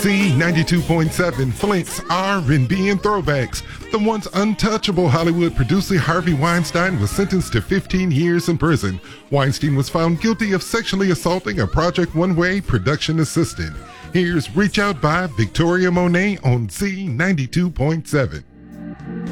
Z92.7, Flint's R&B and throwbacks. The once untouchable Hollywood producer Harvey Weinstein was sentenced to 15 years in prison. Weinstein was found guilty of sexually assaulting a Project One Way production assistant. Here's Reach Out by Victoria Monet on Z92.7.